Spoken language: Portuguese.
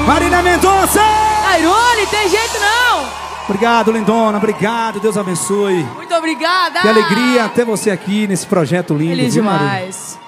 Marina Mendonça! Airone, tem jeito não! Obrigado, lindona, obrigado, Deus abençoe. Muito obrigada! Que alegria ter você aqui nesse projeto lindo. Feliz viu, Marina? demais.